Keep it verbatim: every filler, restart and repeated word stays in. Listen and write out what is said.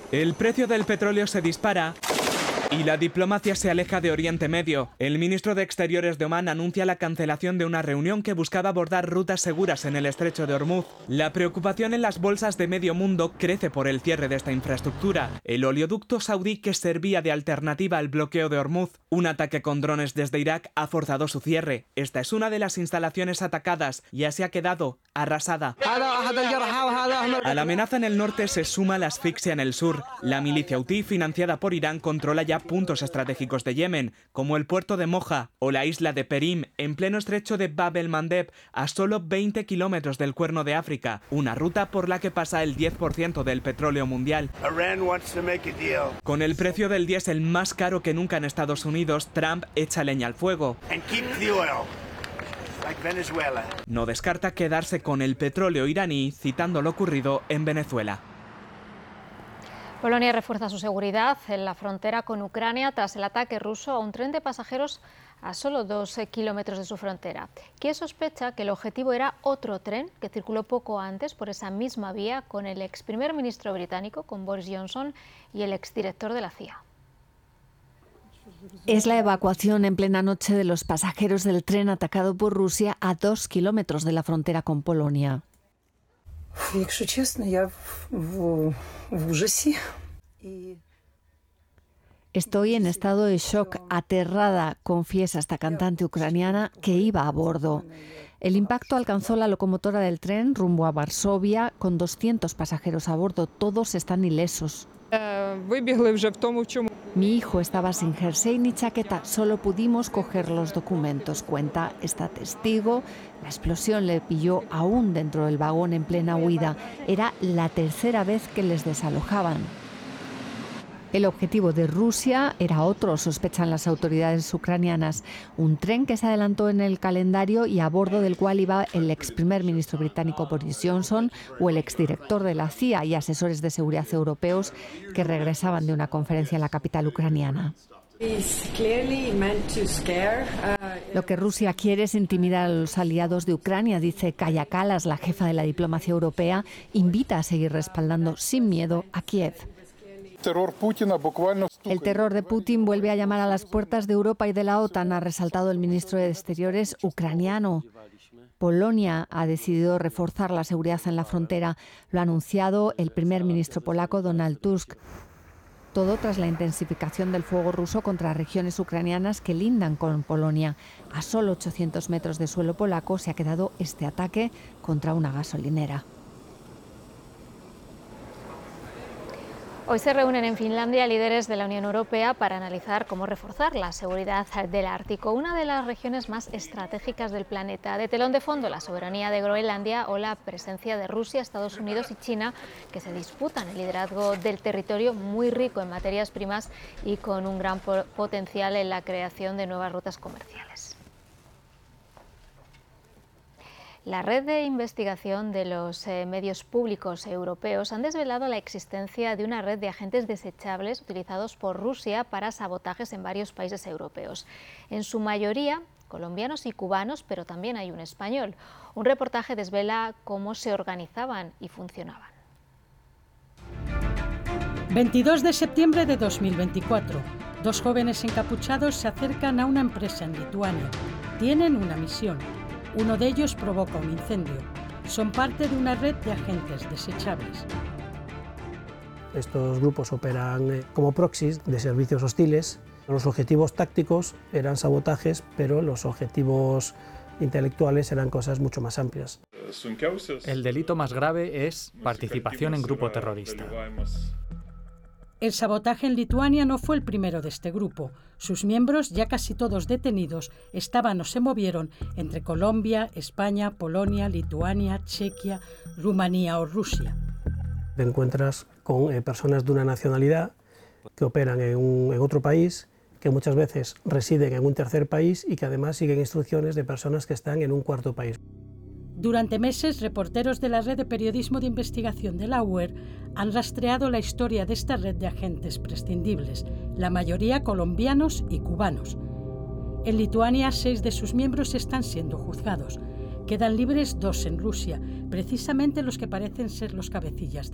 El precio del petróleo se dispara y la diplomacia se aleja de Oriente Medio. El ministro de Exteriores de Omán anuncia la cancelación de una reunión que buscaba abordar rutas seguras en el estrecho de Hormuz. La preocupación en las bolsas de medio mundo crece por el cierre de esta infraestructura, el oleoducto saudí que servía de alternativa al bloqueo de Hormuz. Un ataque con drones desde Irak ha forzado su cierre. Esta es una de las instalaciones atacadas y así ha quedado arrasada. A la amenaza en el norte se suma la asfixia en el sur. La milicia hutí, financiada por Irán, controla ya puntos estratégicos de Yemen, como el puerto de Moja o la isla de Perim, en pleno estrecho de Bab el-Mandeb, a solo veinte kilómetros del Cuerno de África, una ruta por la que pasa el diez por ciento del petróleo mundial. Con el precio del diésel más caro que nunca en Estados Unidos, Trump echa leña al fuego. No descarta quedarse con el petróleo iraní, citando lo ocurrido en Venezuela. Polonia refuerza su seguridad en la frontera con Ucrania tras el ataque ruso a un tren de pasajeros a solo dos kilómetros de su frontera. Kiev sospecha que el objetivo era otro tren que circuló poco antes por esa misma vía con el ex primer ministro británico, con Boris Johnson, y el exdirector de la C I A. Es la evacuación en plena noche de los pasajeros del tren atacado por Rusia a dos kilómetros de la frontera con Polonia. Estoy en estado de shock, aterrada, confiesa esta cantante ucraniana que iba a bordo. El impacto alcanzó la locomotora del tren rumbo a Varsovia con doscientos pasajeros a bordo. Todos están ilesos. Mi hijo estaba sin jersey ni chaqueta, solo pudimos coger los documentos, cuenta esta testigo. La explosión le pilló aún dentro del vagón en plena huida. Era la tercera vez que les desalojaban. El objetivo de Rusia era otro, sospechan las autoridades ucranianas. Un tren que se adelantó en el calendario y a bordo del cual iba el ex primer ministro británico Boris Johnson o el exdirector de la C I A y asesores de seguridad europeos que regresaban de una conferencia en la capital ucraniana. Lo que Rusia quiere es intimidar a los aliados de Ucrania, dice Kaja Kallas, la jefa de la diplomacia europea, invita a seguir respaldando sin miedo a Kiev. El terror de Putin vuelve a llamar a las puertas de Europa y de la OTAN, ha resaltado el ministro de Exteriores ucraniano. Polonia ha decidido reforzar la seguridad en la frontera. Lo ha anunciado el primer ministro polaco Donald Tusk. Todo tras la intensificación del fuego ruso contra regiones ucranianas que lindan con Polonia. A solo ochocientos metros de suelo polaco se ha quedado este ataque contra una gasolinera. Hoy se reúnen en Finlandia líderes de la Unión Europea para analizar cómo reforzar la seguridad del Ártico, una de las regiones más estratégicas del planeta. De telón de fondo, la soberanía de Groenlandia o la presencia de Rusia, Estados Unidos y China, que se disputan el liderazgo del territorio muy rico en materias primas y con un gran potencial en la creación de nuevas rutas comerciales. La red de investigación de los eh, medios públicos europeos han desvelado la existencia de una red de agentes desechables utilizados por Rusia para sabotajes en varios países europeos. En su mayoría colombianos y cubanos, pero también hay un español. Un reportaje desvela cómo se organizaban y funcionaban. veintidós de septiembre de dos mil veinticuatro. Dos jóvenes encapuchados se acercan a una empresa en Lituania. Tienen una misión. Uno de ellos provoca un incendio. Son parte de una red de agentes desechables. Estos grupos operan como proxies de servicios hostiles. Los objetivos tácticos eran sabotajes, pero los objetivos intelectuales eran cosas mucho más amplias. El delito más grave es participación en grupo terrorista. El sabotaje en Lituania no fue el primero de este grupo. Sus miembros, ya casi todos detenidos, estaban o se movieron entre Colombia, España, Polonia, Lituania, Chequia, Rumanía o Rusia. Te encuentras con eh, personas de una nacionalidad que operan en, un, en otro país, que muchas veces residen en un tercer país y que además siguen instrucciones de personas que están en un cuarto país. Durante meses, reporteros de la red de periodismo de investigación de la U E R han rastreado la historia de esta red de agentes prescindibles, la mayoría colombianos y cubanos. En Lituania, seis de sus miembros están siendo juzgados. Quedan libres dos en Rusia, precisamente los que parecen ser los cabecillas